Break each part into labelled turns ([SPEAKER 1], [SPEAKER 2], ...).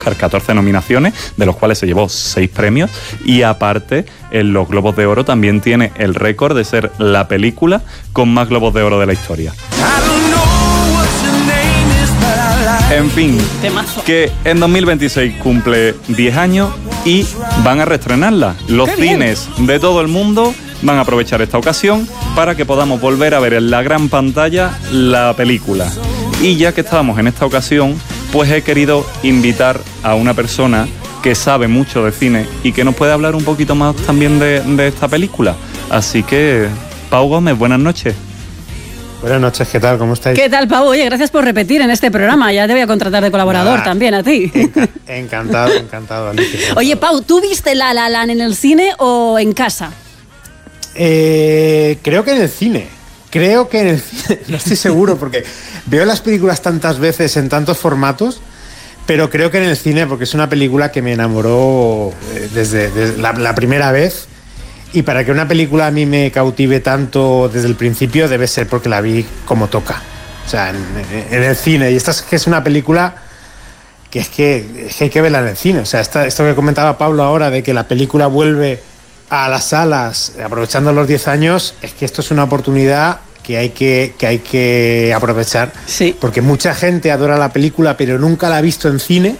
[SPEAKER 1] 14 nominaciones, de los cuales se llevó 6 premios, y aparte en los Globos de Oro también tiene el récord de ser la película con más Globos de Oro de la historia. En fin, que en 2026 cumple 10 años y van a reestrenarla. Los cines de todo el mundo van a aprovechar esta ocasión para que podamos volver a ver en la gran pantalla la película. Y ya que estábamos en esta ocasión, pues he querido invitar a una persona que sabe mucho de cine y que nos puede hablar un poquito más también de esta película. Así que, Pau Gómez, buenas noches.
[SPEAKER 2] Buenas noches, ¿qué tal? ¿Cómo estáis?
[SPEAKER 3] ¿Qué tal, Pau? Oye, gracias por repetir en este programa. Ya te voy a contratar de colaborador también a ti.
[SPEAKER 2] Encantado, Alicia.
[SPEAKER 3] Oye, Pau, ¿tú viste La La Land en el cine o en casa?
[SPEAKER 2] Creo que en el cine. No estoy seguro porque veo las películas tantas veces en tantos formatos, pero creo que en el cine porque es una película que me enamoró desde la primera vez. Y para que una película a mí me cautive tanto desde el principio debe ser porque la vi como toca. O sea, en el cine. Y esta es que es una película que es que hay que verla en el cine. O sea, esto que comentaba Pablo ahora de que la película vuelve a las salas aprovechando los 10 años, es que esto es una oportunidad que hay que aprovechar. Sí. Porque mucha gente adora la película pero nunca la ha visto en cine.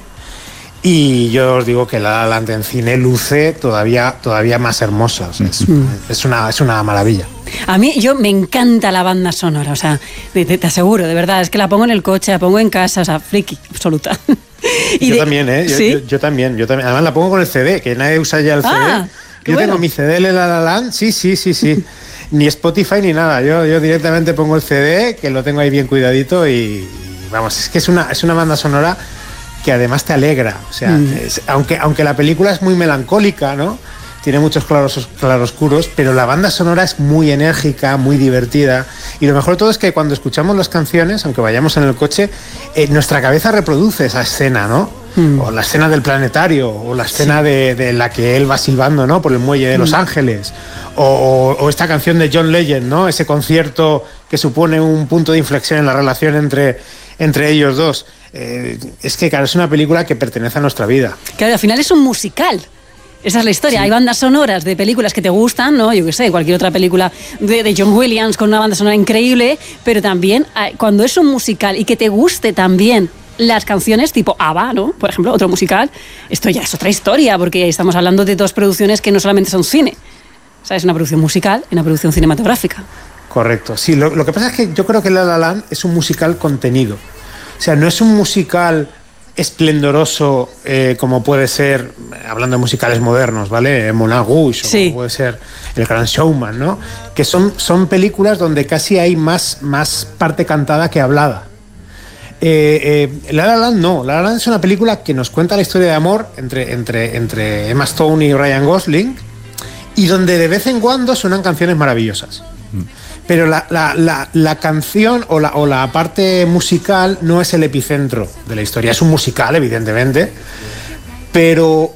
[SPEAKER 2] Y yo os digo que La La Land en cine luce todavía más hermosa. O sea, es una maravilla.
[SPEAKER 3] A mí me encanta la banda sonora, o sea, te aseguro, de verdad, es que la pongo en el coche, la pongo en casa, o sea, friki, absoluta.
[SPEAKER 2] También, ¿eh? ¿Sí? Yo también. Además la pongo con el CD, que nadie usa ya el CD. Yo tengo mi CD de La La Land, sí. Ni Spotify ni nada. Yo directamente pongo el CD, que lo tengo ahí bien cuidadito y vamos, es que es una banda sonora que además te alegra. O sea, aunque la película es muy melancólica, ¿no? Tiene muchos claroscuros, pero la banda sonora es muy enérgica, muy divertida. Y lo mejor de todo es que cuando escuchamos las canciones, aunque vayamos en el coche, nuestra cabeza reproduce esa escena, ¿no? O la escena del planetario, o la escena de la que él va silbando, ¿no? Por el muelle de Los Ángeles. O esta canción de John Legend, ¿no? Ese concierto que supone un punto de inflexión en la relación entre ellos dos. Es que, claro, es una película que pertenece a nuestra vida.
[SPEAKER 3] Claro, al final es un musical. Esa es la historia. Sí. Hay bandas sonoras de películas que te gustan, ¿no? Yo qué sé, cualquier otra película de John Williams con una banda sonora increíble, pero también cuando es un musical y que te guste también las canciones tipo ABBA, ¿no? Por ejemplo, otro musical, esto ya es otra historia, porque estamos hablando de dos producciones que no solamente son cine. O sea, es una producción musical y una producción cinematográfica.
[SPEAKER 2] Correcto. Sí, lo que pasa es que yo creo que La La Land es un musical contenido. O sea, no es un musical esplendoroso como puede ser, hablando de musicales modernos, ¿vale? Moulin Rouge, sí. O como puede ser El Gran Showman, ¿no? Que son películas donde casi hay más parte cantada que hablada. La La Land no. La La Land es una película que nos cuenta la historia de amor entre Emma Stone y Ryan Gosling y donde de vez en cuando suenan canciones maravillosas. Pero la canción o la parte musical no es el epicentro de la historia. Es un musical, evidentemente, pero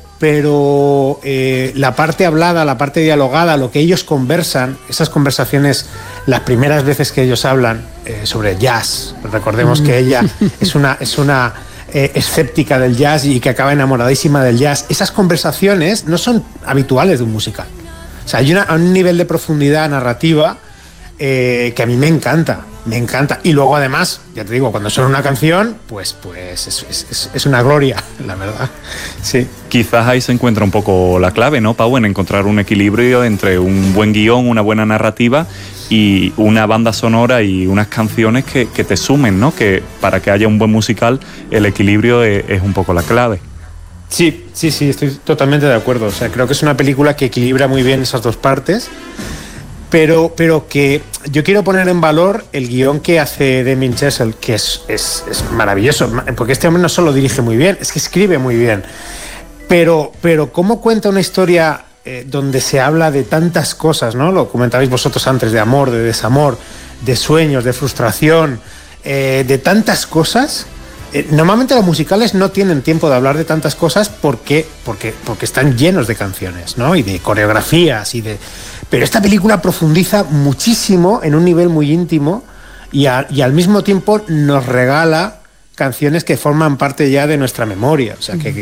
[SPEAKER 2] la parte hablada, la parte dialogada, lo que ellos conversan, esas conversaciones, las primeras veces que ellos hablan sobre jazz. Recordemos que ella es una escéptica del jazz y que acaba enamoradísima del jazz. Esas conversaciones no son habituales de un musical. O sea, hay un nivel de profundidad narrativa que a mí me encanta. Y luego además, ya te digo, cuando suena una canción, pues es una gloria, la verdad. Sí.
[SPEAKER 1] Quizás ahí se encuentra un poco la clave, ¿no, Pau? En encontrar un equilibrio entre un buen guión, una buena narrativa y una banda sonora y unas canciones que te sumen, ¿no? Que para que haya un buen musical, el equilibrio es un poco la clave.
[SPEAKER 2] Sí, estoy totalmente de acuerdo. O sea, creo que es una película que equilibra muy bien esas dos partes. Pero que yo quiero poner en valor el guión que hace Damien Chazelle, que es maravilloso, porque este hombre no solo dirige muy bien, es que escribe muy bien. Pero cómo cuenta una historia donde se habla de tantas cosas, ¿no? Lo comentabais vosotros antes, de amor, de desamor, de sueños, de frustración, de tantas cosas. Normalmente los musicales no tienen tiempo de hablar de tantas cosas porque están llenos de canciones, ¿no? Y de coreografías pero esta película profundiza muchísimo en un nivel muy íntimo y al mismo tiempo nos regala canciones que forman parte ya de nuestra memoria. O sea, que